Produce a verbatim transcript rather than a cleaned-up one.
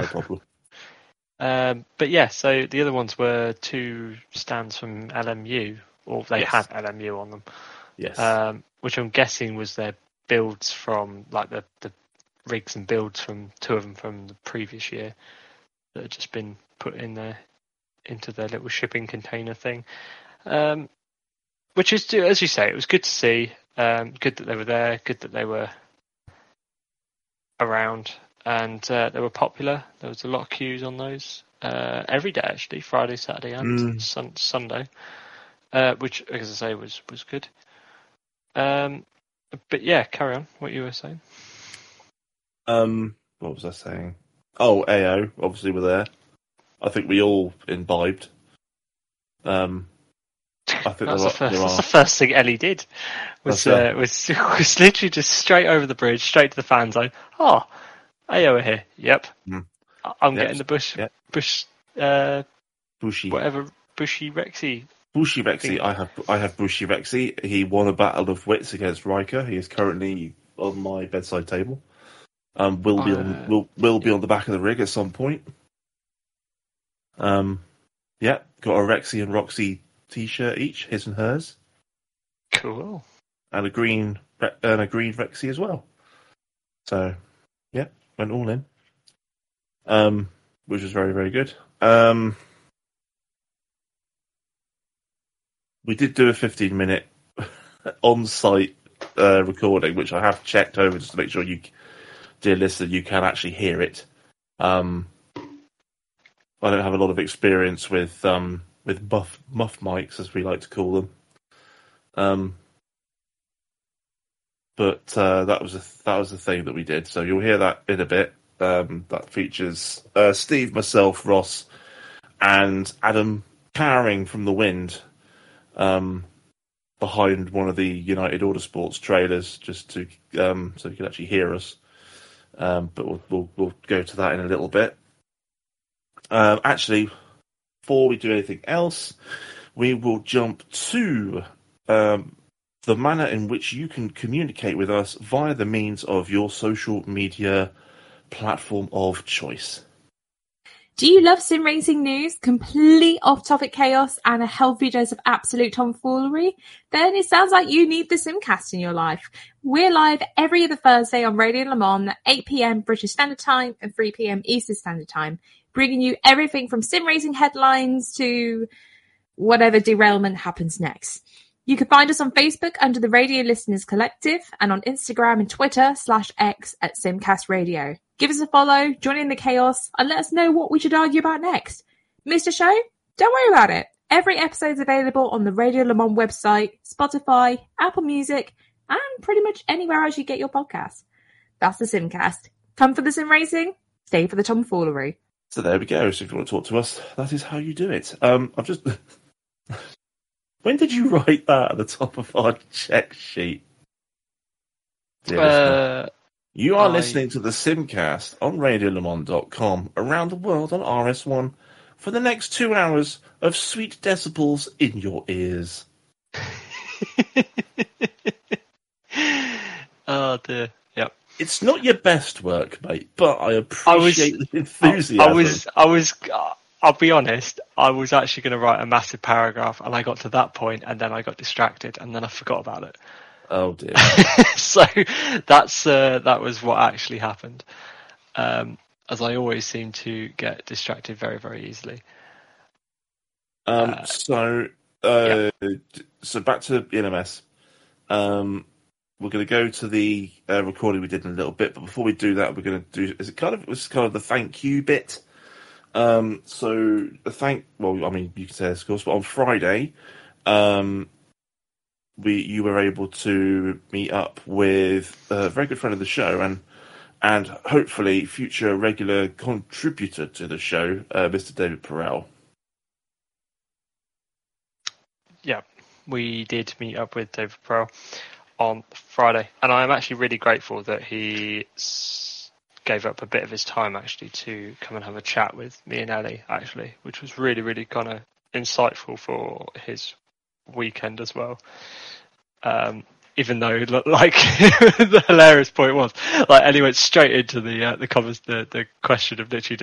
no problem. Um, but yeah, so the other ones were two stands from L M U, or they Yes. had L M U on them. Yes. Um, which I'm guessing was their builds from, like the, the rigs and builds from two of them from the previous year that had just been put in there into their little shipping container thing. Um, which is, as you say, it was good to see. Um, good that they were there. Good that they were around, and uh, they were popular. There was a lot of queues on those uh, every day, actually, Friday, Saturday, and Mm. sun- Sunday, uh, which, as I say, was was good. Um, but yeah, carry on. What you were saying? Um, what was I saying? Oh, A O obviously were there. I think we all imbibed. Um, I think That's, there, the first, there that's are. the first thing Ellie did. Was uh, was was literally just straight over the bridge, straight to the fan zone. Oh, A O are here. Yep, Mm. I'm Yep. getting the bush, Yep. bush, uh, Bushi. whatever, bushy Rexy. Bushi Rexy. I have I have Bushi Rexy. He won a battle of wits against Riker. He is currently on my bedside table. Um, will be on Uh, will will be on the back of the rig at some point. Um, yeah, got a Rexy and Roxy t-shirt each, his and hers, Cool. and a green and a green Rexy as well. So, yeah, went all in. Um, which was very very good. Um, we did do a fifteen minute on-site uh, recording, which I have checked over just to make sure you, dear listener, you can actually hear it. Um, I don't have a lot of experience with um, with muff muff mics, as we like to call them. Um, but uh, that was a that was the thing that we did. So you'll hear that in a bit. Um, that features uh, Steve, myself, Ross, and Adam cowering from the wind um, behind one of the United Autosports trailers, just to um, so you can actually hear us. Um, but we'll, we'll we'll go to that in a little bit. Um, actually, before we do anything else, we will jump to um, the manner in which you can communicate with us via the means of your social media platform of choice. Do you love sim racing news, complete off-topic chaos, and a healthy dose of absolute tomfoolery? Then it sounds like you need the Simcast in your life. We're live every other Thursday on Radio Le Mans at eight p.m. British Standard Time and three p.m. Eastern Standard Time, bringing you everything from sim racing headlines to whatever derailment happens next. You can find us on Facebook under the Radio Listeners Collective and on Instagram and Twitter slash X at Simcast Radio. Give us a follow, join in the chaos, and let us know what we should argue about next. Missed a show? Don't worry about it. Every episode's available on the Radio Le Mans website, Spotify, Apple Music, and pretty much anywhere else you get your podcasts. That's the Simcast. Come for the sim racing, stay for the tomfoolery. So there we go. So if you want to talk to us, that is how you do it. Um, I've just... When did you write that at the top of our check sheet? Dear Uh, you are I- listening to the Simcast on radio le mans dot com around the world on R S one for the next two hours of sweet decibels in your ears. oh dear. Yep. It's not your best work, mate, but I I was. appreciate the enthusiasm. I was. I was. I'll be honest. I was actually going to write a massive paragraph, and I got to that point, and then I got distracted, and then I forgot about it. Oh dear. So that's uh, that was what actually happened. Um, as I always seem to get distracted very, very easily. Um, Uh, so, uh, yeah. so back to N M S. Um, we're going to go to the uh, recording we did in a little bit, but before we do that, we're going to do. Is it kind of? It was kind of the thank you bit. Um, so the thank. Well, I mean, you can say this, of course, but on Friday, um, we you were able to meet up with a very good friend of the show and and hopefully future regular contributor to the show, uh, Mister David Perel. Yeah, we did meet up with David Perel on Friday, and I'm actually really grateful that he s- gave up a bit of his time actually to come and have a chat with me and Ellie, actually, which was really, really kind of insightful for his weekend as well. Um, even though, like, the hilarious point was, like, Ellie went straight into the uh, the comments, the the question of literally